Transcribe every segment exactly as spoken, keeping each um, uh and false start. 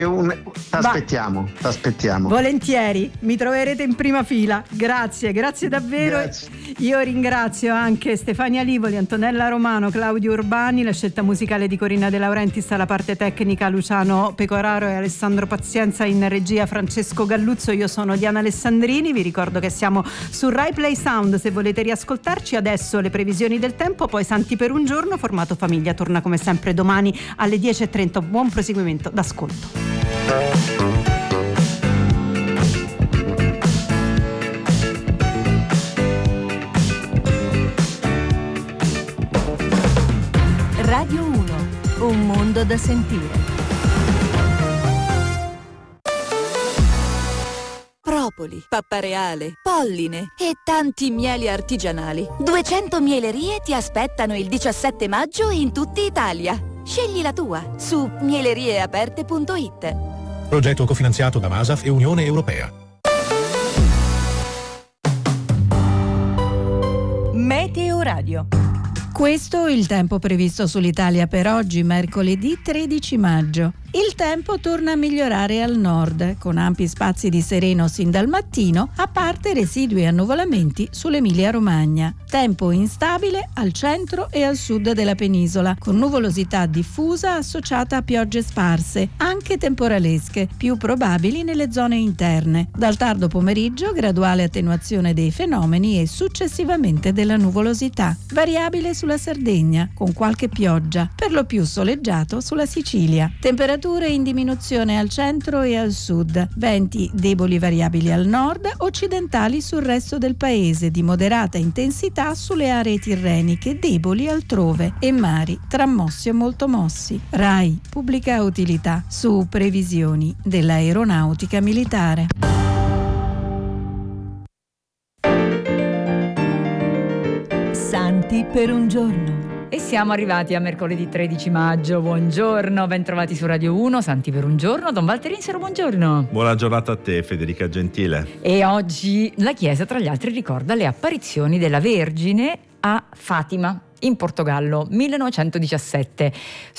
T'aspettiamo, t'aspettiamo. Volentieri, mi troverete in prima fila. Grazie, grazie davvero. Grazie. Io ringrazio anche Stefania Livoli, Antonella Romano, Claudio Urbani, la scelta musicale di Corinna De Laurentiis, alla parte tecnica Luciano Pecoraro e Alessandro Pazienza, in regia Francesco Galluzzo. Io sono Diana Alessandrini, vi ricordo che siamo su Rai Play Sound se volete riascoltarci. Adesso le previsioni del tempo, poi Santi per un giorno. Formato Famiglia torna come sempre domani alle dieci e trenta. Buon proseguimento d'ascolto. Radio uno, un mondo da sentire. Propoli, pappareale, polline e tanti mieli artigianali. duecento mielerie ti aspettano il diciassette maggio in tutta Italia. Scegli la tua su mielerieaperte punto it. Progetto cofinanziato da Masaf e Unione Europea. Meteo Radio. Questo è il tempo previsto sull'Italia per oggi, mercoledì tredici maggio. Il tempo torna a migliorare al nord, con ampi spazi di sereno sin dal mattino, a parte residui annuvolamenti sull'Emilia-Romagna. Tempo instabile al centro e al sud della penisola, con nuvolosità diffusa associata a piogge sparse, anche temporalesche, più probabili nelle zone interne. Dal tardo pomeriggio, graduale attenuazione dei fenomeni e successivamente della nuvolosità. Variabile sulla Sardegna, con qualche pioggia, per lo più soleggiato sulla Sicilia. Temperature in diminuzione al centro e al sud, venti deboli variabili al nord, occidentali sul resto del paese, di moderata intensità sulle aree tirreniche, deboli altrove, e mari tra mossi e molto mossi. RAI, pubblica utilità, su previsioni dell'aeronautica militare. Santi per un giorno. E siamo arrivati a mercoledì tredici maggio. Buongiorno, bentrovati su Radio uno, Santi per un giorno. Don Walter Insero, buongiorno. Buona giornata a te, Federica Gentile. E oggi la Chiesa, tra gli altri, ricorda le apparizioni della Vergine a Fatima, in Portogallo, millenovecentodiciassette.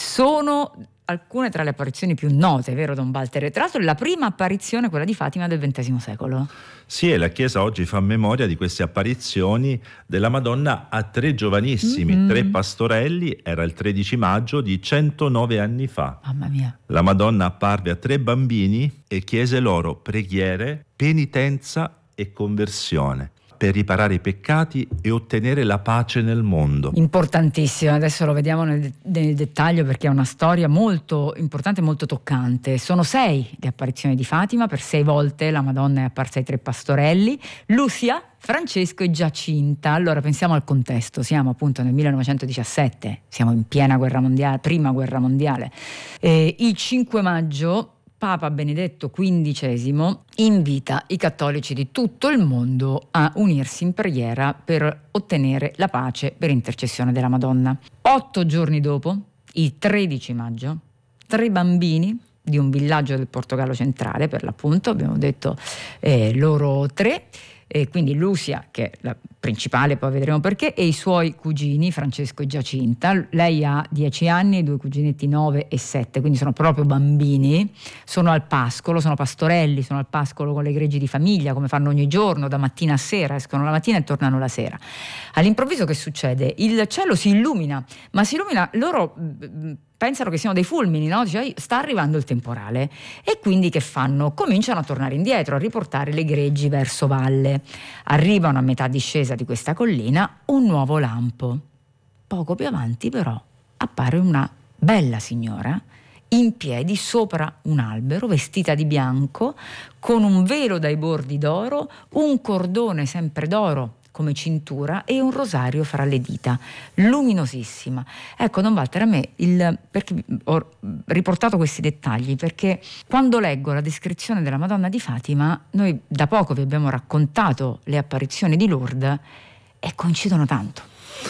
Sono alcune tra le apparizioni più note, vero Don Walter? Tra l'altro la prima apparizione, quella di Fatima, del ventesimo secolo. Sì, e la Chiesa oggi fa memoria di queste apparizioni della Madonna a tre giovanissimi, mm-hmm. tre pastorelli. Era il tredici maggio di centonove anni fa. Mamma mia. La Madonna apparve a tre bambini e chiese loro preghiere, penitenza e conversione, per riparare i peccati e ottenere la pace nel mondo. Importantissimo, adesso lo vediamo nel, nel dettaglio, perché è una storia molto importante e molto toccante. Sono sei le apparizioni di Fatima, per sei volte la Madonna è apparsa ai tre pastorelli, Lucia, Francesco e Giacinta. Allora pensiamo al contesto, siamo appunto nel millenovecentodiciassette, siamo in piena guerra mondiale, prima guerra mondiale. Eh, il cinque maggio Papa Benedetto quindicesimo invita i cattolici di tutto il mondo a unirsi in preghiera per ottenere la pace per intercessione della Madonna. Otto giorni dopo, il tredici maggio, tre bambini di un villaggio del Portogallo centrale, per l'appunto, abbiamo detto eh, loro tre, e quindi Lucia, che è la principale, poi vedremo perché, e i suoi cugini Francesco e Giacinta. Lei ha dieci anni, i due cuginetti nove e sette, quindi sono proprio bambini. Sono al pascolo, sono pastorelli, sono al pascolo con le greggi di famiglia, come fanno ogni giorno, da mattina a sera, escono la mattina e tornano la sera. All'improvviso che succede? Il cielo si illumina, ma si illumina, loro pensano che siano dei fulmini, no? Dice, sta arrivando il temporale. E quindi che fanno? Cominciano a tornare indietro, a riportare le greggi verso valle. Arrivano a metà discesa di questa collina un nuovo lampo. Poco più avanti però appare una bella signora in piedi sopra un albero, vestita di bianco, con un velo dai bordi d'oro, un cordone sempre d'oro come cintura e un rosario fra le dita, luminosissima. Ecco, Don Walter, a me il, perché ho riportato questi dettagli, perché quando leggo la descrizione della Madonna di Fatima, noi da poco vi abbiamo raccontato le apparizioni di Lourdes e coincidono tanto.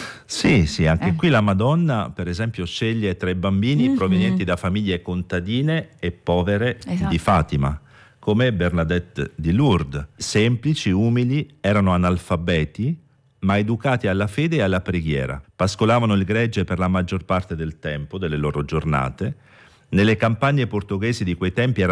Sì, sì, anche Eh. qui la Madonna, per esempio, sceglie tre bambini Mhm. provenienti da famiglie contadine e povere Esatto. di Fatima, come Bernadette di Lourdes. Semplici, umili, erano analfabeti, ma educati alla fede e alla preghiera. Pascolavano il gregge per la maggior parte del tempo, delle loro giornate, Nelle campagne portoghesi di quei tempi era